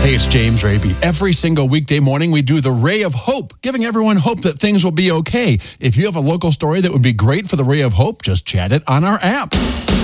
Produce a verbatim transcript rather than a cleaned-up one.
Hey, it's James Raby. Every single weekday morning, we do the Ray of Hope, giving everyone hope that things will be okay. If you have a local story that would be great for the Ray of Hope, just chat it on our app.